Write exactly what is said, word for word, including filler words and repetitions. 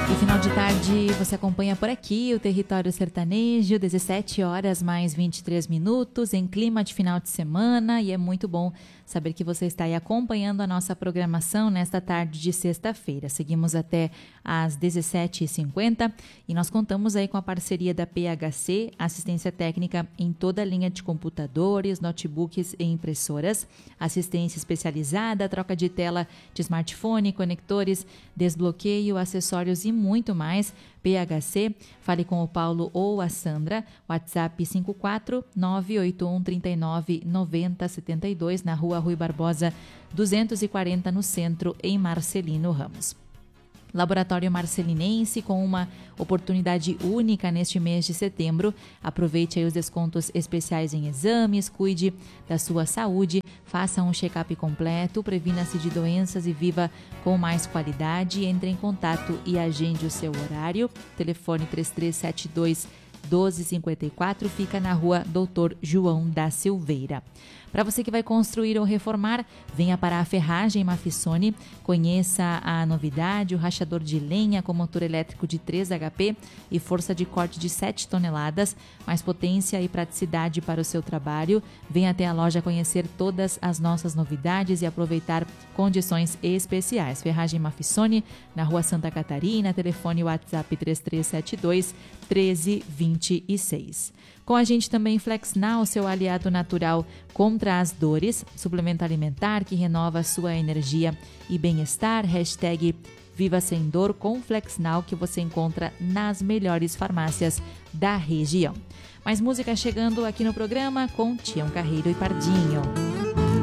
E final de tarde você acompanha por aqui o Território Sertanejo, dezessete horas mais vinte e três minutos, em clima de final de semana, e é muito bom saber que você está aí acompanhando a nossa programação nesta tarde de sexta-feira. Seguimos até às dezessete e cinquenta e nós contamos aí com a parceria da P H C, assistência técnica em toda a linha de computadores, notebooks e impressoras, assistência especializada, troca de tela de smartphone, conectores, desbloqueio, acessórios e muito mais. P H C, fale com o Paulo ou a Sandra, WhatsApp cinco quatro nove oito um três nove nove zero sete dois, na rua Rui Barbosa duzentos e quarenta, no centro, em Marcelino Ramos. Laboratório Marcelinense, com uma oportunidade única neste mês de setembro. Aproveite aí os descontos especiais em exames, cuide da sua saúde, faça um check-up completo, previna-se de doenças e viva com mais qualidade. Entre em contato e agende o seu horário. Telefone três três sete dois um dois cinco quatro, fica na rua Doutor João da Silveira. Para você que vai construir ou reformar, venha para a Ferragem Mafissoni, conheça a novidade, o rachador de lenha com motor elétrico de três H P e força de corte de sete toneladas, mais potência e praticidade para o seu trabalho. Venha até a loja conhecer todas as nossas novidades e aproveitar condições especiais. Ferragem Mafissoni, na rua Santa Catarina, telefone WhatsApp três três sete dois um três dois seis. Com a gente também Flexnal, seu aliado natural contra as dores, suplemento alimentar que renova a sua energia e bem-estar. Hashtag Viva Sem Dor com Flexnal, que você encontra nas melhores farmácias da região. Mais música chegando aqui no programa com Tião Carreiro e Pardinho.